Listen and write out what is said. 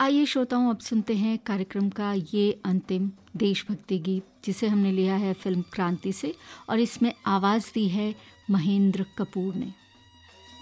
आइए श्रोताओं, अब सुनते हैं कार्यक्रम का ये अंतिम देशभक्ति गीत, जिसे हमने लिया है फिल्म क्रांति से और इसमें आवाज़ दी है महेंद्र कपूर ने।